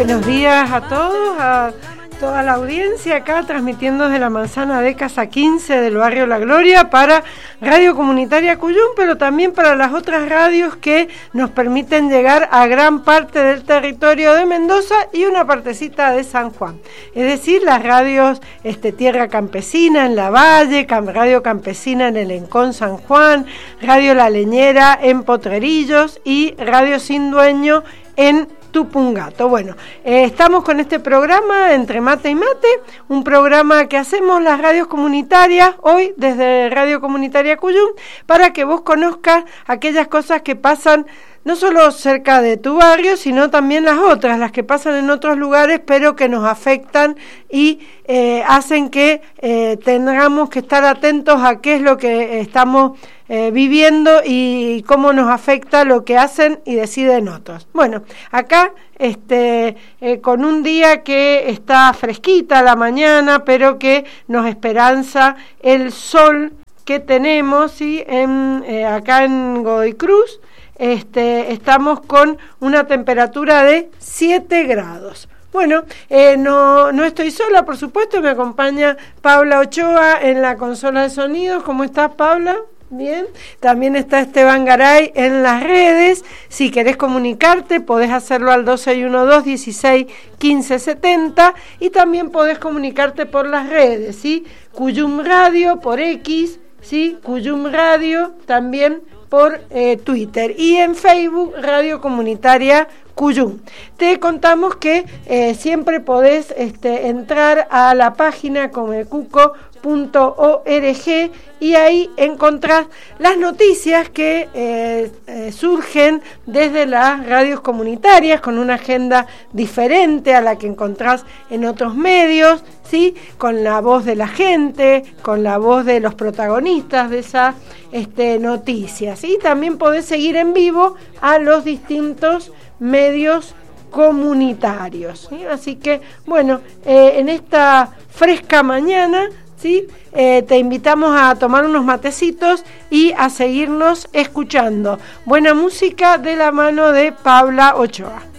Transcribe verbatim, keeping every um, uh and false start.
Buenos días a todos, a toda la audiencia acá transmitiendo desde la Manzana de Casa quince del barrio La Gloria para Radio Comunitaria Cuyum, pero también para las otras radios que nos permiten llegar a gran parte del territorio de Mendoza y una partecita de San Juan. Es decir, las radios este, Tierra Campesina en La Valle, Radio Campesina en el Encón San Juan, Radio La Leñera en Potrerillos y Radio Sin Dueño en Tupungato. Bueno, eh, estamos con este programa Entre Mate y Mate, un programa que hacemos las radios comunitarias hoy desde Radio Comunitaria Cuyum para que vos conozcas aquellas cosas que pasan no solo cerca de tu barrio, sino también las otras, las que pasan en otros lugares, pero que nos afectan y eh, hacen que eh, tengamos que estar atentos a qué es lo que estamos eh, viviendo y cómo nos afecta lo que hacen y deciden otros. Bueno, acá este, eh, con un día que está fresquita la mañana, pero que nos esperanza el sol que tenemos, ¿sí? en, eh, acá en Godoy Cruz. Este, estamos con una temperatura de siete grados. Bueno, eh, no, no estoy sola, por supuesto, me acompaña Paula Ochoa en la consola de sonidos. ¿Cómo estás, Paula? Bien, también está Esteban Garay en las redes. Si querés comunicarte, podés hacerlo al dos seis uno dos, dieciséis, quince setenta y también podés comunicarte por las redes, ¿sí? Cuyum Radio por X, ¿sí? Cuyum Radio también por eh, Twitter y en Facebook Radio Comunitaria Cuyum. Te contamos que eh, siempre podés este, entrar a la página comecuco punto org y ahí encontrás las noticias que eh, eh, surgen desde las radios comunitarias con una agenda diferente a la que encontrás en otros medios, ¿sí? Con la voz de la gente, con la voz de los protagonistas de esas este, noticias. Y también podés seguir en vivo a los distintos medios comunitarios, ¿sí? Así que, bueno, eh, en esta fresca mañana, ¿sí? Eh, te invitamos a tomar unos matecitos y a seguirnos escuchando buena música de la mano de Paula Ochoa.